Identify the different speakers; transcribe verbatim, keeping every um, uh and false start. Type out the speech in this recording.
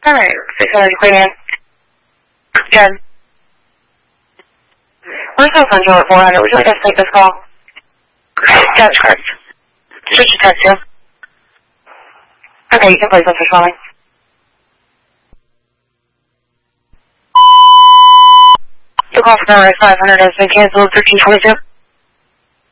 Speaker 1: Alright, six hundred cleaning. Good. Where's the phone at four hundred? Would you like us to take this call? That's correct. Should you text you? Okay, you can place us for calling. Your call for number five hundred has been canceled, thirteen twenty-two.